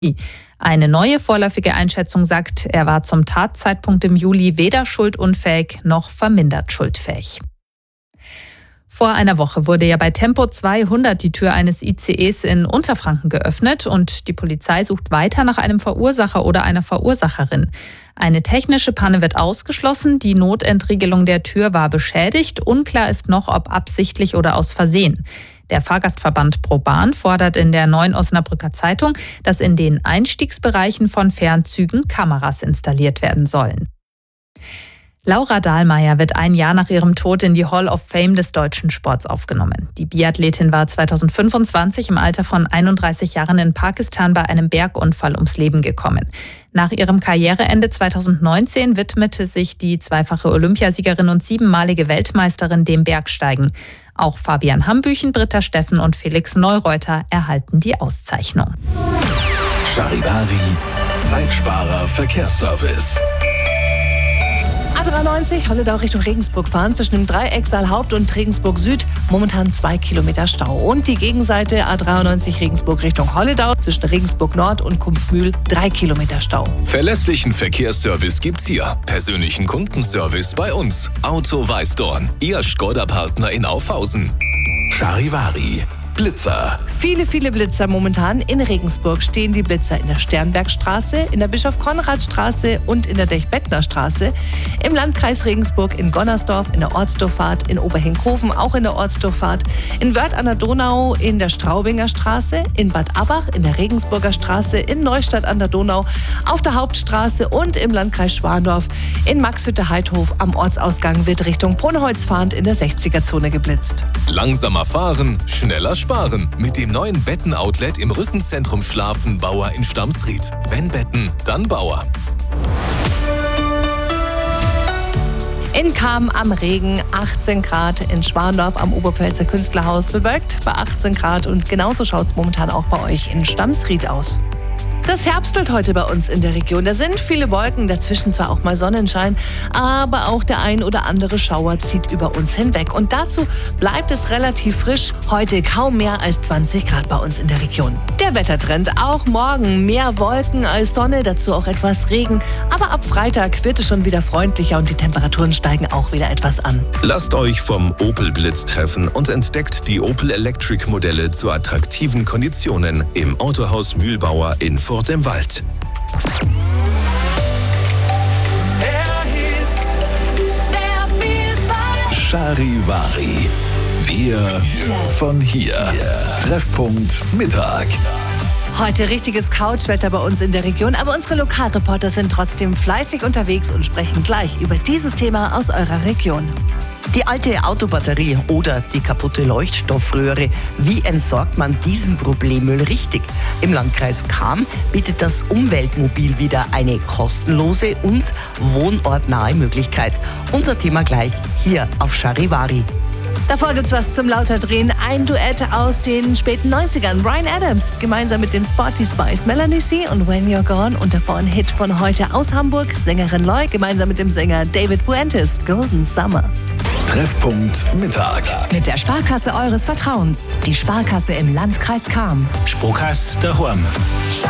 Eine neue vorläufige Einschätzung sagt, er war zum Tatzeitpunkt im Juli weder schuldunfähig noch vermindert schuldfähig. Vor einer Woche wurde ja bei Tempo 200 die Tür eines ICEs in Unterfranken geöffnet und die Polizei sucht weiter nach einem Verursacher oder einer Verursacherin. Eine technische Panne wird ausgeschlossen, die Notentriegelung der Tür war beschädigt. Unklar ist noch, ob absichtlich oder aus Versehen. Der Fahrgastverband ProBahn fordert in der Neuen Osnabrücker Zeitung, dass in den Einstiegsbereichen von Fernzügen Kameras installiert werden sollen. Laura Dahlmeier wird ein Jahr nach ihrem Tod in die Hall of Fame des deutschen Sports aufgenommen. Die Biathletin war 2025 im Alter von 31 Jahren in Pakistan bei einem Bergunfall ums Leben gekommen. Nach ihrem Karriereende 2019 widmete sich die zweifache Olympiasiegerin und 7-malige Weltmeisterin dem Bergsteigen. Auch Fabian Hambüchen, Britta Steffen und Felix Neureuter erhalten die Auszeichnung. Charivari, Zeitsparer Verkehrsservice. A93, Holledau Richtung Regensburg fahren, zwischen dem Dreieck Saalhaupt und Regensburg Süd, momentan 2 Kilometer Stau. Und die Gegenseite A93 Regensburg Richtung Holledau, zwischen Regensburg Nord und Kumpfmühl 3 Kilometer Stau. Verlässlichen Verkehrsservice gibt's hier. Persönlichen Kundenservice bei uns. Auto Weißdorn, Ihr Škoda-Partner in Aufhausen. Charivari, Blitzer. Viele Blitzer momentan. In Regensburg stehen die Blitzer in der Sternbergstraße, in der Bischof-Konrad-Straße und in der Dech-Bettner-Straße. Im Landkreis Regensburg in Gonnersdorf, in der Ortsdurchfahrt, in Oberhenkhofen auch in der Ortsdurchfahrt, in Wörth an der Donau in der Straubinger Straße, in Bad Abbach in der Regensburger Straße, in Neustadt an der Donau, auf der Hauptstraße und im Landkreis Schwandorf. In Maxhütte-Heidhof am Ortsausgang wird Richtung Brunneholz fahrend in der 60er-Zone geblitzt. Langsamer fahren, schneller sparen. Mit dem neuen Betten-Outlet im Rückenzentrum Schlafen Bauer in Stamsried. Wenn Betten, dann Bauer. In Cham am Regen 18 Grad, in Schwandorf am Oberpfälzer Künstlerhaus bewölkt bei 18 Grad und genauso schaut es momentan auch bei euch in Stamsried aus. Das herbstelt heute bei uns in der Region. Da sind viele Wolken, dazwischen zwar auch mal Sonnenschein, aber auch der ein oder andere Schauer zieht über uns hinweg. Und dazu bleibt es relativ frisch. Heute kaum mehr als 20 Grad bei uns in der Region. Der Wettertrend auch morgen mehr Wolken als Sonne, dazu auch etwas Regen. Aber ab Freitag wird es schon wieder freundlicher und die Temperaturen steigen auch wieder etwas an. Lasst euch vom Opel Blitz treffen und entdeckt die Opel Electric Modelle zu attraktiven Konditionen im Autohaus Mühlbauer in Furt im Wald. Charivari. Wir von hier. Treffpunkt Mittag. Heute richtiges Couchwetter bei uns in der Region, aber unsere Lokalreporter sind trotzdem fleißig unterwegs und sprechen gleich über dieses Thema aus eurer Region. Die alte Autobatterie oder die kaputte Leuchtstoffröhre. Wie entsorgt man diesen Problemmüll richtig? Im Landkreis Cham bietet das Umweltmobil wieder eine kostenlose und wohnortnahe Möglichkeit. Unser Thema gleich hier auf Charivari. Davor gibt's was zum Lauterdrehen. Ein Duett aus den späten 90ern. Bryan Adams gemeinsam mit dem Sporty Spice Melanie C. und When You're Gone. Und davor ein Hit von heute aus Hamburg. Sängerin Loy gemeinsam mit dem Sänger David Puentes. Golden Summer. Treffpunkt Mittag. Mit der Sparkasse eures Vertrauens. Die Sparkasse im Landkreis Cham. Sparkasse daheim.